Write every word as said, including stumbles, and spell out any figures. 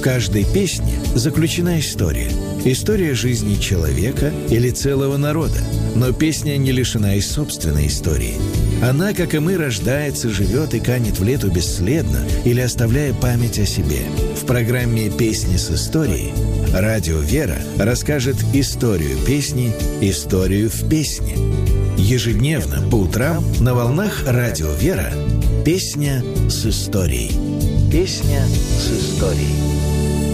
В каждой песне заключена история. История жизни человека или целого народа. Но песня не лишена и собственной истории. Она, как и мы, рождается, живет и канет в лету бесследно или оставляя память о себе. В программе «Песни с историей» Радио Вера расскажет историю песни, историю в песне. Ежедневно по утрам на волнах Радио Вера «Песня с историей». Песня с историей.